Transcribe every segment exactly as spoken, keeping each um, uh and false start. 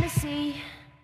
Tennessee.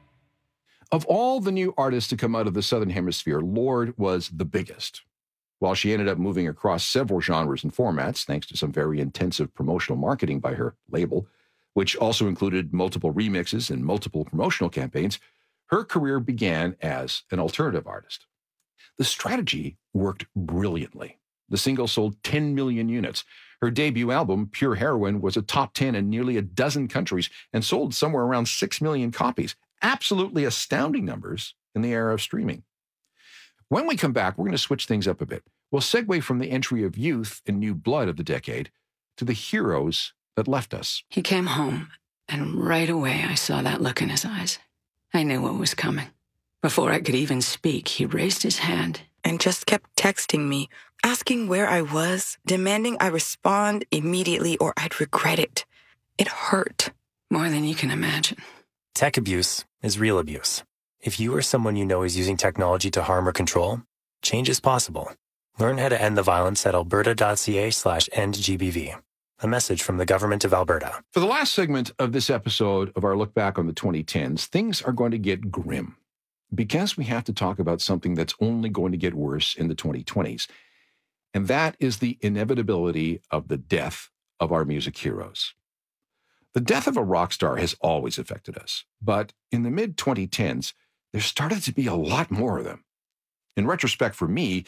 Of all the new artists to come out of the Southern Hemisphere, Lorde was the biggest. While she ended up moving across several genres and formats, thanks to some very intensive promotional marketing by her label, which also included multiple remixes and multiple promotional campaigns, her career began as an alternative artist. The strategy worked brilliantly. The single sold ten million units. Her debut album, Pure Heroin, was a top ten in nearly a dozen countries and sold somewhere around six million copies. Absolutely astounding numbers in the era of streaming. When we come back, we're going to switch things up a bit. We'll segue from the entry of youth and new blood of the decade to the heroes that left us. He came home, and right away I saw that look in his eyes. I knew what was coming. Before I could even speak, he raised his hand and just kept texting me, asking where I was, demanding I respond immediately or I'd regret it. It hurt. More than you can imagine. Tech abuse is real abuse. If you or someone you know is using technology to harm or control, change is possible. Learn how to end the violence at alberta.ca slash endgbv. A message from the Government of Alberta. For the last segment of this episode of our look back on the twenty tens, things are going to get grim because we have to talk about something that's only going to get worse in the twenty twenties. And that is the inevitability of the death of our music heroes. The death of a rock star has always affected us, but in the mid twenty tens, there started to be a lot more of them. In retrospect for me,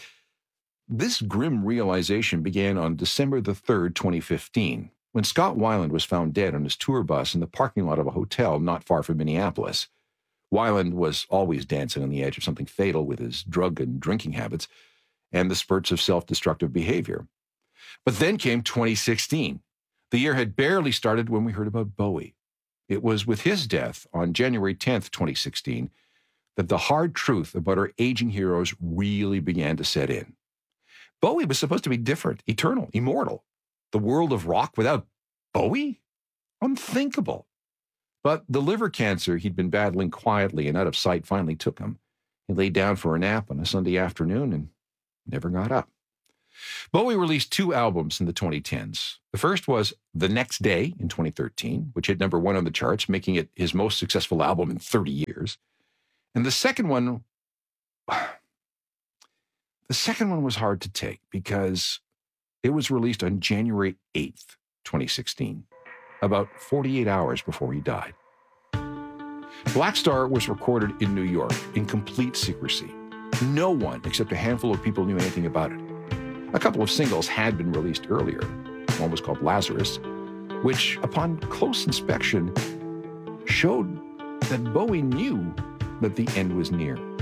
this grim realization began on December the third, twenty fifteen, when Scott Weiland was found dead on his tour bus in the parking lot of a hotel not far from Minneapolis. Weiland was always dancing on the edge of something fatal with his drug and drinking habits and the spurts of self-destructive behavior. But then came twenty sixteen. The year had barely started when we heard about Bowie. It was with his death on January tenth, twenty sixteen, that the hard truth about our aging heroes really began to set in. Bowie was supposed to be different, eternal, immortal. The world of rock without Bowie? Unthinkable. But the liver cancer he'd been battling quietly and out of sight finally took him. He lay down for a nap on a Sunday afternoon and never got up. Bowie released two albums in the twenty tens. The first was The Next Day in twenty thirteen, which hit number one on the charts, making it his most successful album in thirty years. And the second one... The second one was hard to take because it was released on January eighth, twenty sixteen, about forty-eight hours before he died. Black Star was recorded in New York in complete secrecy. No one except a handful of people knew anything about it. A couple of singles had been released earlier. One was called Lazarus, which, upon close inspection, showed that Bowie knew that the end was near.